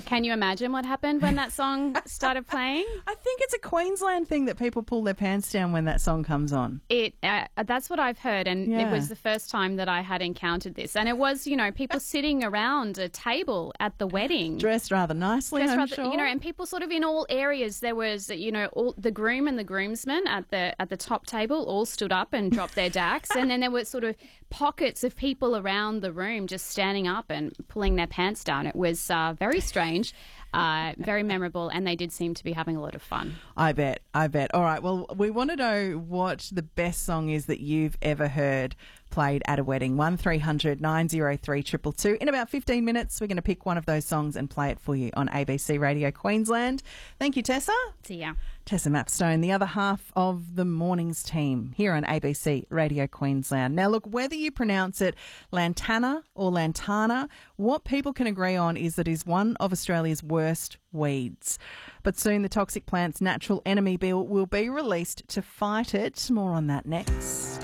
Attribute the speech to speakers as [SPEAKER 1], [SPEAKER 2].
[SPEAKER 1] Can you imagine what happened when that song started playing?
[SPEAKER 2] I think it's a Queensland thing that people pull their pants down when that song comes on.
[SPEAKER 1] That's what I've heard, and it was the first time that I had encountered this. And it was, people sitting around a table at the wedding.
[SPEAKER 2] Dressed rather nicely, I'm sure.
[SPEAKER 1] And people sort of in all areas. There was, all the groom and the groomsmen at the top table all stood up and dropped their dacks, and then there were sort of pockets of people around the room just standing up and pulling their pants down. It was very strange, very memorable, and they did seem to be having a lot of fun.
[SPEAKER 2] I bet. All right, well, we want to know what the best song is that you've ever heard played at a wedding. 1300 903 222. In about 15 minutes, we're going to pick one of those songs and play it for you on ABC Radio Queensland. Thank you, Tessa.
[SPEAKER 1] See ya.
[SPEAKER 2] Tessa Mapstone, the other half of the morning's team here on ABC Radio Queensland. Now, look, whether you pronounce it Lantana or Lantana, what people can agree on is that it is one of Australia's worst weeds. But soon the Toxic Plants Natural Enemy Bill will be released to fight it. More on that next.